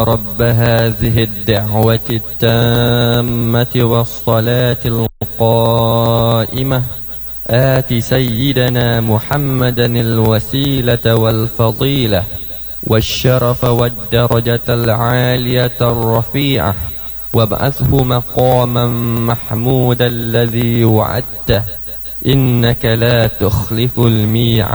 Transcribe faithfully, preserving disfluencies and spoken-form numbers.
رب هذه الدعوة التامة والصلاة القائمة آت سيدنا محمدا الوسيلة والفضيلة والشرف والدرجة العالية الرفيعة وابعثه مقاما محمودا الذي وعدته إنك لا تخلف الميعاد.